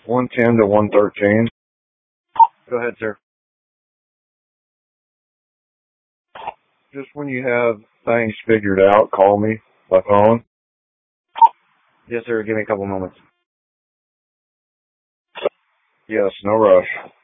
110 to 113. Go ahead, sir. Just when you have things figured out, call me by phone. Yes, sir. Give me a couple moments. Yes, no rush.